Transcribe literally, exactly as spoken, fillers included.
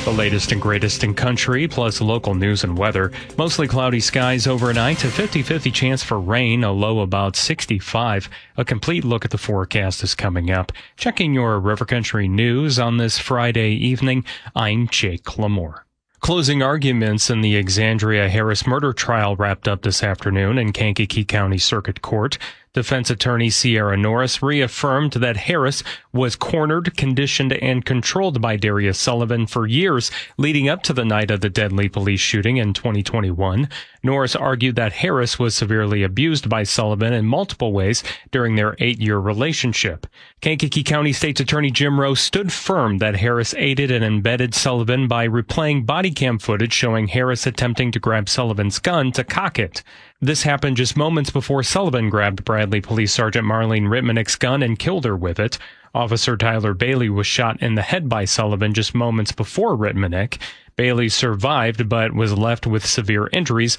The latest and greatest in country, plus local news and weather. Mostly cloudy skies overnight, a fifty-fifty chance for rain, a low about sixty-five. A complete look at the forecast is coming up. Checking your River Country news on this Friday evening, I'm Jake Lamore. Closing arguments in the Exandria Harris murder trial wrapped up this afternoon in Kankakee County Circuit Court. Defense attorney Sierra Norris reaffirmed that Harris was cornered, conditioned, and controlled by Darius Sullivan for years leading up to the night of the deadly police shooting in twenty twenty-one. Norris argued that Harris was severely abused by Sullivan in multiple ways during their eight-year relationship. Kankakee County State's Attorney Jim Rowe stood firm that Harris aided and embedded Sullivan by replaying body cam footage showing Harris attempting to grab Sullivan's gun to cock it. This happened just moments before Sullivan grabbed Bradley Police Sergeant Marlene Ritmanick's gun and killed her with it. Officer Tyler Bailey was shot in the head by Sullivan just moments before Ritmanick. Bailey survived but was left with severe injuries